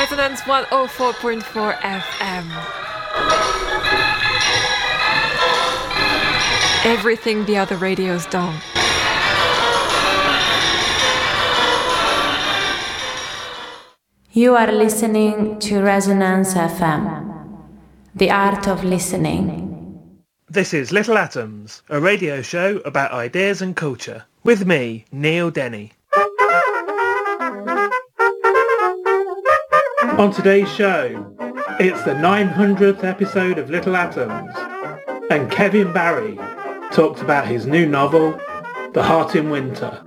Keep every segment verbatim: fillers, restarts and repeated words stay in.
Resonance one oh four point four F M. Everything the other radios don't. You are listening to Resonance F M, the art of listening. This is Little Atoms, a radio show about ideas and culture, with me, Neil Denny. On today's show, it's the nine hundredth episode of Little Atoms, and Kevin Barry talked about his new novel, The Heart in Winter.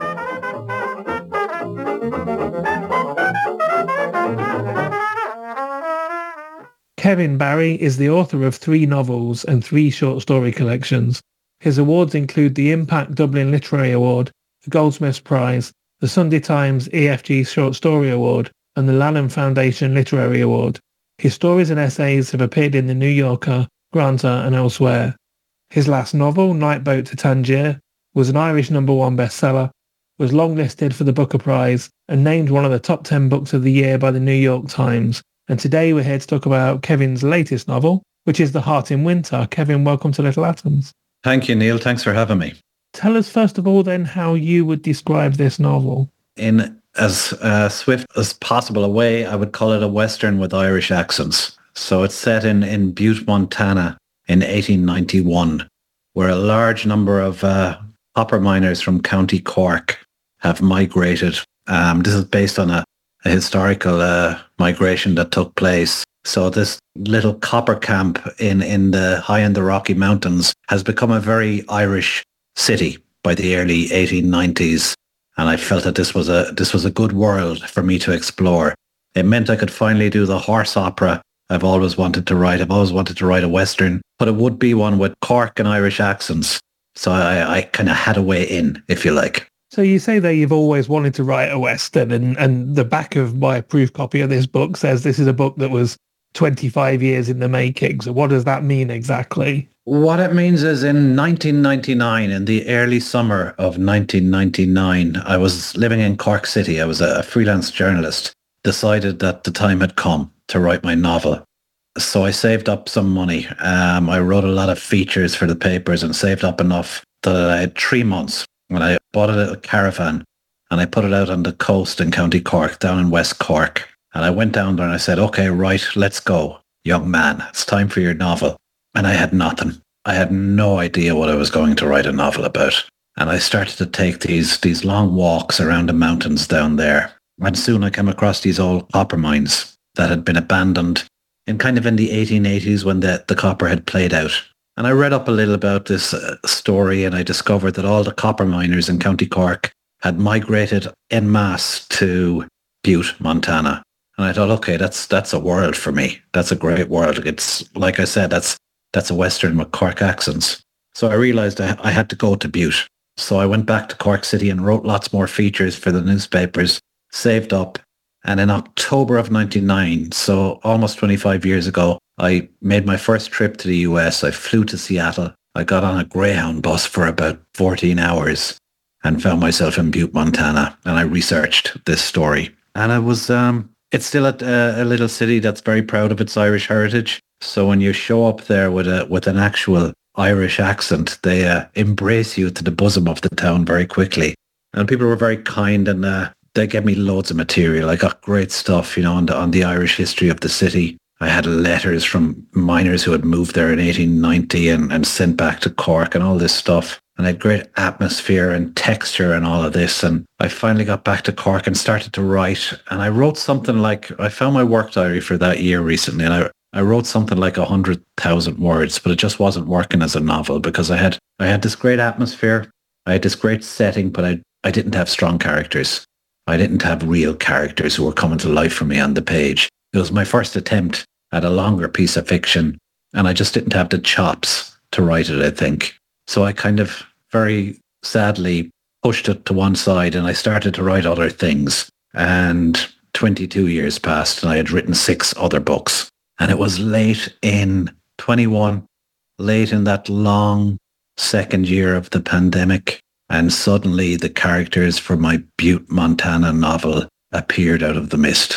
Kevin Barry is the author of three novels and three short story collections. His awards include the Impact Dublin Literary Award, the Goldsmiths Prize, the Sunday Times E F G Short Story Award, and the Lanham Foundation Literary Award. His stories and essays have appeared in The New Yorker, Granta, and elsewhere. His last novel, Nightboat to Tangier, was an Irish number one bestseller, was longlisted for the Booker Prize, and named one of the top ten books of the year by the New York Times. And today we're here to talk about Kevin's latest novel, which is The Heart in Winter. Kevin, welcome to Little Atoms. Thank you, Neil. Thanks for having me. Tell us first of all then how you would describe this novel. In as uh, swift as possible a way, I would call it a Western with Irish accents. So it's set in, in Butte, Montana in eighteen ninety-one, where a large number of uh, copper miners from County Cork have migrated. Um, this is based on a a historical uh, migration that took place. So this little copper camp in, in the high in the Rocky Mountains has become a very Irish city by the early eighteen nineties. And I felt that this was a this was a good world for me to explore. It meant I could finally do the horse opera I've always wanted to write. I've always wanted to write a Western, but it would be one with Cork and Irish accents. So I, I kind of had a way in, if you like. So you say that you've always wanted to write a Western, and, and the back of my proof copy of this book says this is a book that was twenty-five years in the making. So what does that mean exactly? What it means is in nineteen ninety-nine, in the early summer of nineteen ninety-nine, I was living in Cork City. I was a freelance journalist, decided that the time had come to write my novel. So I saved up some money. Um, I wrote a lot of features for the papers and saved up enough that I had three months. And I bought a little caravan and I put it out on the coast in County Cork, down in West Cork. And I went down there and I said, okay, right, let's go. Young man, it's time for your novel. And I had nothing. I had no idea what I was going to write a novel about. And I started to take these, these long walks around the mountains down there. And soon I came across these old copper mines that had been abandoned in kind of in the eighteen eighties when the, the copper had played out. And I read up a little about this uh, story and I discovered that all the copper miners in County Cork had migrated en masse to Butte, Montana. And I thought, okay, that's that's a world for me. That's a great world. It's, like I said, that's that's a Western with Cork accents. So I realized I, I had to go to Butte. So I went back to Cork City and wrote lots more features for the newspapers, saved up. And in October of ninety-nine, so almost twenty-five years ago, I made my first trip to the U S. I flew to Seattle. I got on a Greyhound bus for about fourteen hours and found myself in Butte, Montana. And I researched this story. And I was, um, it's still a, a little city that's very proud of its Irish heritage. So when you show up there with a with an actual Irish accent, they uh, embrace you to the bosom of the town very quickly. And people were very kind and uh, they gave me loads of material. I got great stuff, you know, on the, on the Irish history of the city. I had letters from miners who had moved there in eighteen ninety and, and sent back to Cork and all this stuff. And I had great atmosphere and texture and all of this. And I finally got back to Cork and started to write. And I wrote something like, I found my work diary for that year recently. And I, I wrote something like one hundred thousand words, but it just wasn't working as a novel because I had I had this great atmosphere. I had this great setting, but I, I didn't have strong characters. I didn't have real characters who were coming to life for me on the page. It was my first attempt at a longer piece of fiction, and I just didn't have the chops to write it, I think. So I kind of very sadly pushed it to one side and I started to write other things. And twenty-two years passed and I had written six other books. And it was late in twenty-one, late in that long second year of the pandemic. And suddenly the characters for my Butte, Montana novel appeared out of the mist.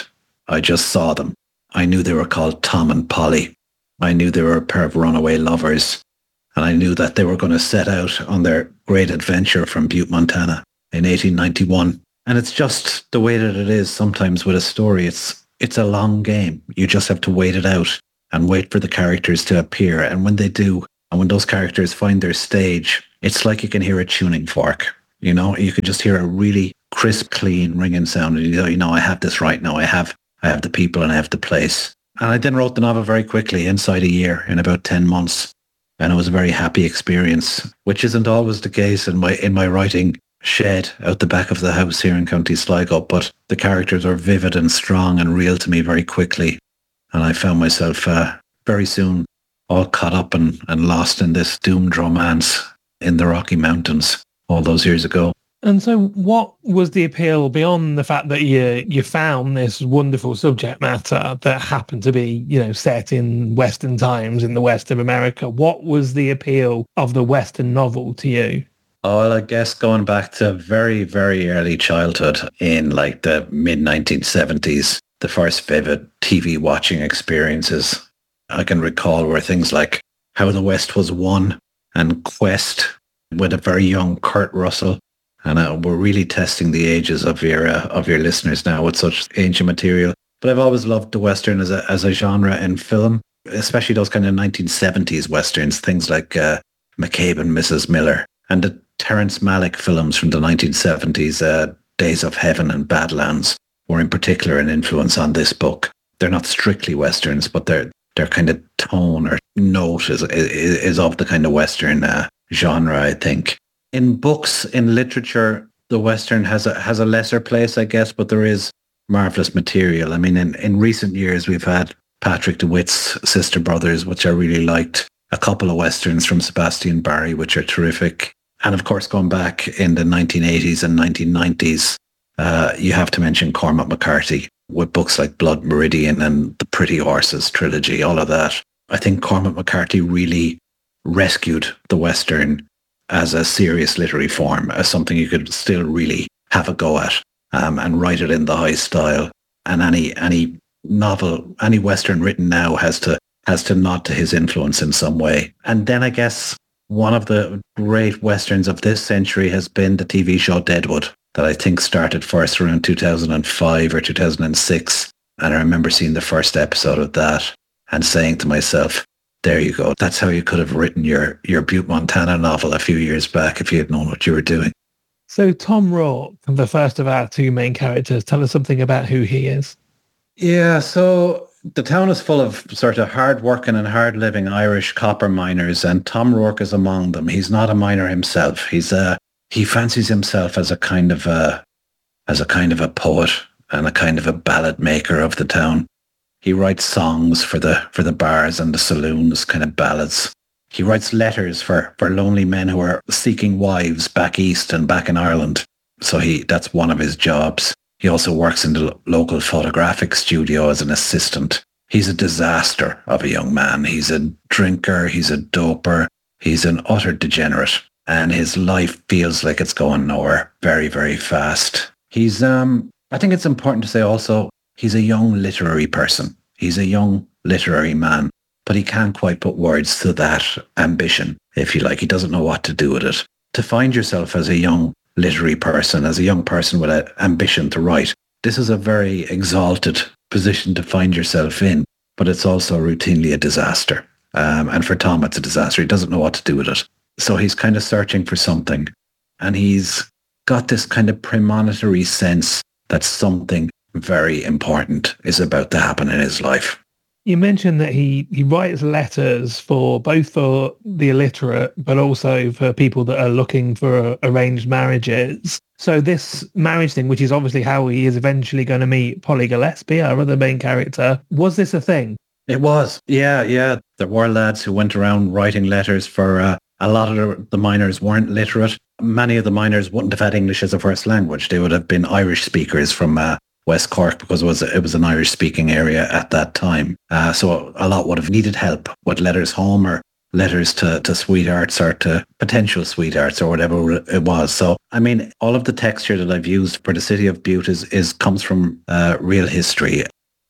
I just saw them. I knew they were called Tom and Polly. I knew they were a pair of runaway lovers. And I knew that they were going to set out on their great adventure from Butte, Montana in eighteen ninety-one. And it's just the way that it is sometimes with a story. It's it's a long game. You just have to wait it out and wait for the characters to appear. And when they do, and when those characters find their stage, it's like you can hear a tuning fork. You know, you could just hear a really crisp, clean, ringing sound. And you know, you know, I have this right now. I have, I have the people and I have the place. And I then wrote the novel very quickly, inside a year, in about ten months. And it was a very happy experience, which isn't always the case in my in my writing shed out the back of the house here in County Sligo. But the characters are vivid and strong and real to me very quickly. And I found myself uh, very soon all caught up and, and lost in this doomed romance in the Rocky Mountains all those years ago. And so what was the appeal beyond the fact that you you found this wonderful subject matter that happened to be, you know, set in Western times in the West of America? What was the appeal of the Western novel to you? Oh, well, I guess going back to very, very early childhood in like the mid nineteen seventies, the first vivid T V watching experiences I can recall were things like How the West Was Won and Quest with a very young Kurt Russell. And uh, we're really testing the ages of your uh, of your listeners now with such ancient material. But I've always loved the Western as a as a genre in film, especially those kind of nineteen seventies Westerns, things like uh, McCabe and Missus Miller, and the Terrence Malick films from the nineteen seventies, uh, Days of Heaven and Badlands, were in particular an influence on this book. They're not strictly Westerns, but their their kind of tone or note is is, is of the kind of Western uh, genre, I think. In books, in literature, the Western has a has a lesser place, I guess, but there is marvelous material. I mean, in, in recent years, we've had Patrick DeWitt's Sister Brothers, which I really liked, a couple of Westerns from Sebastian Barry, which are terrific. And of course, going back in the nineteen eighties and nineteen nineties, uh, you have to mention Cormac McCarthy with books like Blood Meridian and the Pretty Horses trilogy, all of that. I think Cormac McCarthy really rescued the Western as a serious literary form, as something you could still really have a go at um, and write it in the high style. And any any novel, any Western written now has to has to nod to his influence in some way. And then I guess one of the great Westerns of this century has been the T V show Deadwood, that I think started first around two thousand five or two thousand six. And I remember seeing the first episode of that and saying to myself, there you go. That's how you could have written your, your Butte, Montana novel a few years back if you had known what you were doing. So Tom Rourke, the first of our two main characters, tell us something about who he is. Yeah, so the town is full of sort of hard-working and hard-living Irish copper miners, and Tom Rourke is among them. He's not a miner himself. He's a, he fancies himself as a kind of a, as a kind of a poet and a kind of a ballad maker of the town. He writes songs for the for the bars and the saloons, kind of ballads. He writes letters for, for lonely men who are seeking wives back east and back in Ireland. So he that's one of his jobs. He also works in the local photographic studio as an assistant. He's a disaster of a young man. He's a drinker. He's a doper. He's an utter degenerate. And his life feels like it's going nowhere very, very fast. He's, um, I think it's important to say also, he's a young literary person. He's a young literary man, but he can't quite put words to that ambition, if you like. He doesn't know what to do with it. To find yourself as a young literary person, as a young person with an ambition to write, this is a very exalted position to find yourself in, but it's also routinely a disaster. Um, and for Tom, it's a disaster. He doesn't know what to do with it. So he's kind of searching for something. And he's got this kind of premonitory sense that something very important is about to happen in his life. You mentioned that he, he writes letters for both for the illiterate, but also for people that are looking for arranged marriages. So this marriage thing, which is obviously how he is eventually going to meet Polly Gillespie, our other main character, was this a thing? It was. Yeah, yeah. There were lads who went around writing letters for uh, a lot of the miners weren't literate. Many of the miners wouldn't have had English as a first language. They would have been Irish speakers from uh, West Cork, because it was it was an Irish speaking area at that time. Uh, so a lot would have needed help with letters home or letters to, to sweethearts or to potential sweethearts or whatever it was. So, I mean, all of the texture that I've used for the city of Butte is, is comes from uh, real history.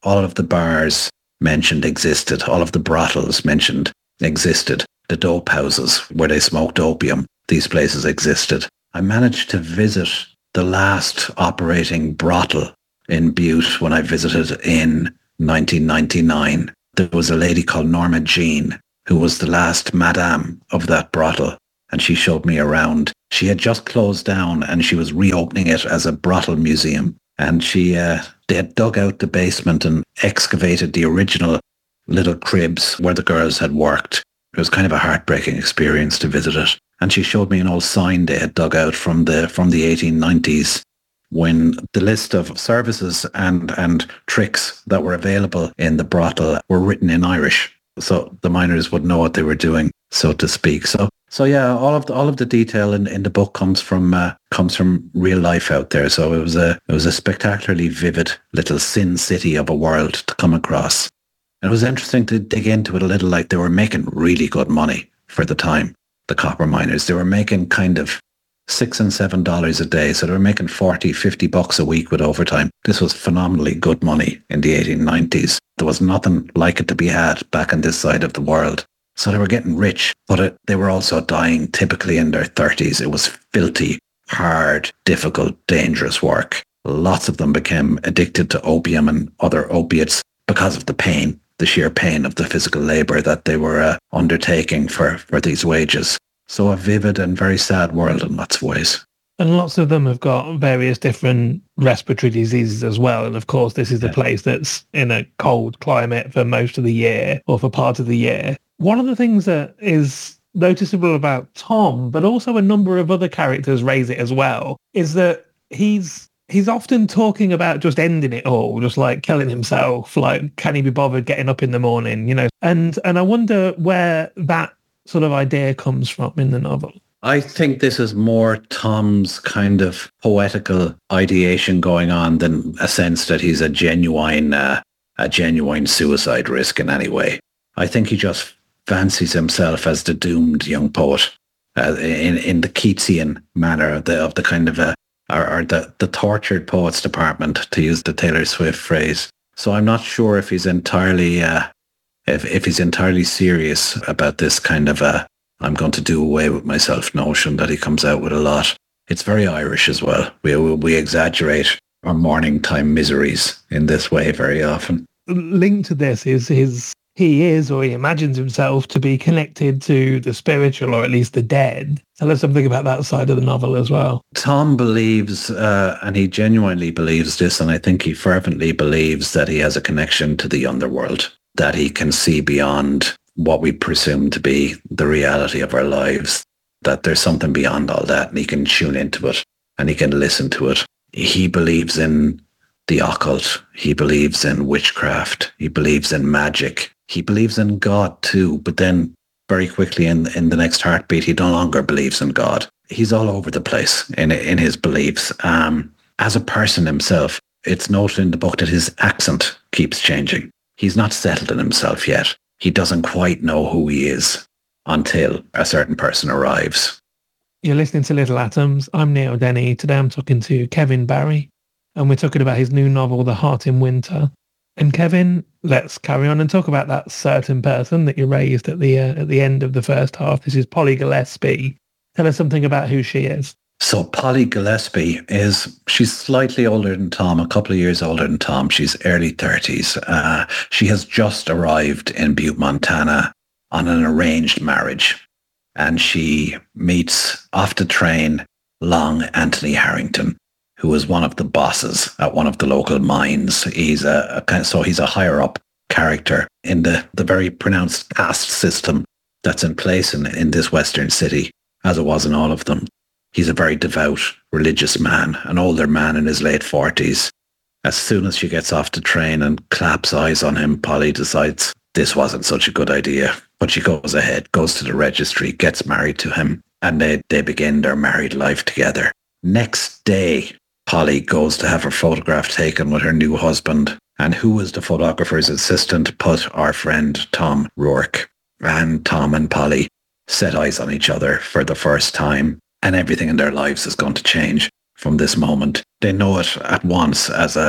all of the bars mentioned existed. All of the brothels mentioned existed. The dope houses where they smoked opium, these places existed. I managed to visit the last operating brothel in Butte when I visited in nineteen ninety-nine. There was a lady called Norma Jean who was the last madame of that brothel, and she showed me around. She had just closed down and she was reopening it as a brothel museum. And she, uh, they had dug out the basement and excavated the original little cribs where the girls had worked. It was kind of a heartbreaking experience to visit it. And she showed me an old sign they had dug out from the from the eighteen nineties when the list of services and, and tricks that were available in the brothel were written in Irish. So the miners would know what they were doing, so to speak. So so yeah, all of the all of the detail in, in the book comes from uh, comes from real life out there. So it was a it was a spectacularly vivid little Sin City of a world to come across. And it was interesting to dig into it a little. Like, they were making really good money for the time. The copper miners, they were making kind of six and seven dollars a day. So they were making forty, fifty bucks a week with overtime. This was phenomenally good money in the eighteen nineties. There was nothing like it to be had back on this side of the world. So they were getting rich, but it, they were also dying typically in their thirties. It was filthy, hard, difficult, dangerous work. Lots of them became addicted to opium and other opiates because of the pain, the sheer pain of the physical labour that they were uh, undertaking for, for these wages. So a vivid and very sad world in lots of ways. And lots of them have got various different respiratory diseases as well. And of course, this is the Yeah. place that's in a cold climate for most of the year or for part of the year. One of the things that is noticeable about Tom, but also a number of other characters raise it as well, is that he's he's often talking about just ending it all, just like killing himself. Like, can he be bothered getting up in the morning, you know? And and I wonder where that sort of idea comes from in the novel. I think this is more Tom's kind of poetical ideation going on than a sense that he's a genuine, uh, a genuine suicide risk in any way. I think he just fancies himself as the doomed young poet, uh, in in the Keatsian manner of the of the kind of a or, or the the tortured poets department, to use the Taylor Swift phrase. So I'm not sure if he's entirely uh, if if he's entirely serious about this kind of a I'm going to do away with myself notion that he comes out with a lot. It's very Irish as well. We we exaggerate our morning time miseries in this way very often. Linked to this is his he is, or he imagines himself to be connected to the spiritual, or at least the dead. Tell us something about that side of the novel as well. Tom believes, uh, and he genuinely believes this, and I think he fervently believes that he has a connection to the underworld, that he can see beyond what we presume to be the reality of our lives, that there's something beyond all that, and he can tune into it and he can listen to it. He believes in the occult. He believes in witchcraft. He believes in magic. He believes in God too, but then very quickly in in the next heartbeat, he no longer believes in God. He's all over the place in in his beliefs. Um, as a person himself, it's noted in the book that his accent keeps changing. He's not settled in himself yet. He doesn't quite know who he is until a certain person arrives. You're listening to Little Atoms. I'm Neil Denny. Today I'm talking to Kevin Barry, and we're talking about his new novel, The Heart in Winter. And Kevin, let's carry on and talk about that certain person that you raised at the uh, at the end of the first half. This is Polly Gillespie. Tell us something about who she is. So Polly Gillespie is, she's slightly older than Tom, a couple of years older than Tom. She's early thirties. Uh, she has just arrived in Butte, Montana on an arranged marriage. And she meets off the train Long Anthony Harrington, who was one of the bosses at one of the local mines. He's a, a kind of, so he's a higher up character in the, the very pronounced caste system that's in place in, in this Western city, as it was in all of them. He's a very devout, religious man, an older man in his late forties. As soon as she gets off the train and claps eyes on him, Polly decides this wasn't such a good idea. But she goes ahead, goes to the registry, gets married to him, and they, they begin their married life together. Next day, Polly goes to have her photograph taken with her new husband. And who was the photographer's assistant? Put our friend Tom Rourke. And Tom and Polly set eyes on each other for the first time. And everything in their lives is going to change from this moment. They know it at once as a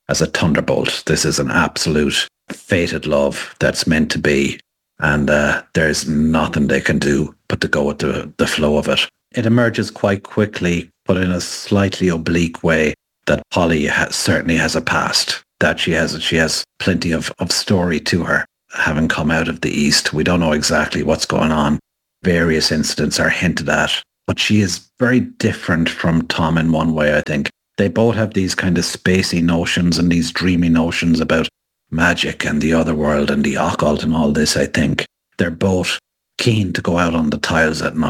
as a thunderbolt. This is an absolute fated love that's meant to be. And uh, there's nothing they can do but to go with the, the flow of it. It emerges quite quickly, but in a slightly oblique way, that Polly has, certainly has a past, that she has she has plenty of, of story to her, having come out of the East. We don't know exactly what's going on. Various incidents are hinted at, but she is very different from Tom in one way, I think. They both have these kind of spacey notions and these dreamy notions about magic and the other world and the occult and all this, I think. They're both keen to go out on the tiles at night